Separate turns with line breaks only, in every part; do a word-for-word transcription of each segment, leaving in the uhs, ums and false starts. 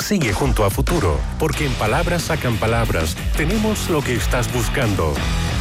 sigue junto a Futuro, porque en Palabras Sacan Palabras tenemos lo que estás buscando.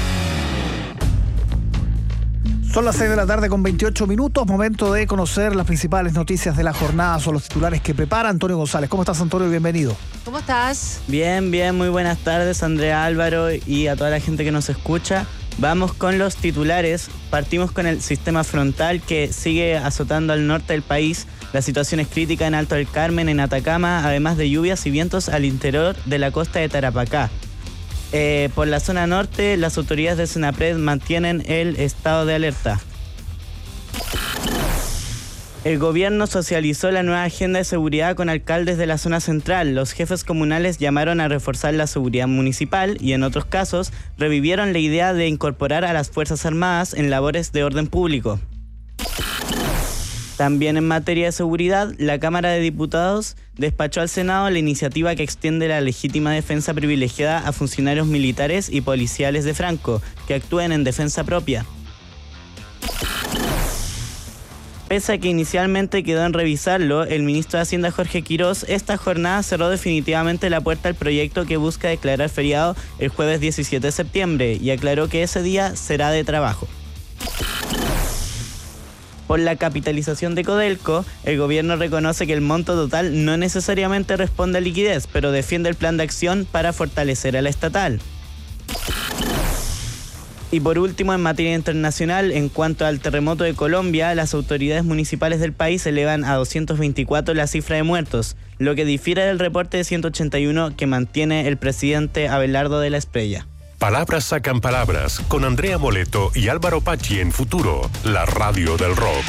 Son las seis de la tarde con veintiocho minutos, momento de conocer las principales noticias de la jornada, son los titulares que prepara Antonio González. ¿Cómo estás, Antonio? Bienvenido.
¿Cómo estás?
Bien, bien, muy buenas tardes, Andrea, Álvaro y a toda la gente que nos escucha. Vamos con los titulares. Partimos con el sistema frontal que sigue azotando al norte del país. La situación es crítica en Alto del Carmen, en Atacama, además de lluvias y vientos al interior de la costa de Tarapacá. Eh, por la zona norte, las autoridades de Senapred mantienen el estado de alerta. El gobierno socializó la nueva agenda de seguridad con alcaldes de la zona central. Los jefes comunales llamaron a reforzar la seguridad municipal y, en otros casos, revivieron la idea de incorporar a las Fuerzas Armadas en labores de orden público. También en materia de seguridad, la Cámara de Diputados despachó al Senado la iniciativa que extiende la legítima defensa privilegiada a funcionarios militares y policiales de Franco que actúen en defensa propia. Pese a que inicialmente quedó en revisarlo, el ministro de Hacienda Jorge Quirós esta jornada cerró definitivamente la puerta al proyecto que busca declarar feriado el jueves diecisiete de septiembre y aclaró que ese día será de trabajo. Por la capitalización de Codelco, el gobierno reconoce que el monto total no necesariamente responde a liquidez, pero defiende el plan de acción para fortalecer a la estatal. Y por último, en materia internacional, en cuanto al terremoto de Colombia, las autoridades municipales del país elevan a doscientos veinticuatro la cifra de muertos, lo que difiere del reporte de ciento ochenta y uno que mantiene el presidente Abelardo de la Espriella.
Palabras Sacan Palabras con Andrea Moleto y Álvaro Pachi en Futuro, la radio del rock.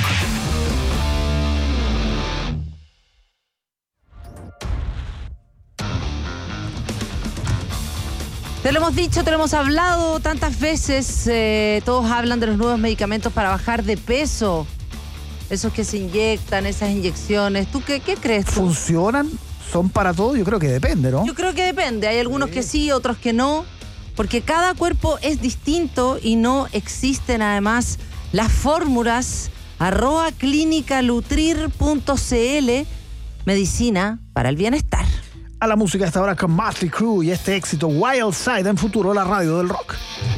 Te lo hemos dicho, te lo hemos hablado tantas veces. Eh, todos hablan de los nuevos medicamentos para bajar de peso. Esos que se inyectan, esas inyecciones. ¿Tú qué, qué crees tú?
¿Funcionan? ¿Son para todo? Yo creo que depende, ¿no?
Yo creo que depende. Hay algunos sí. que sí, otros que no. Porque cada cuerpo es distinto y no existen además las fórmulas. Arroba clínica lutrir punto cl, medicina para el bienestar.
A la música hasta ahora con Motley Crue y este éxito Wild Side en Futuro, la radio del rock.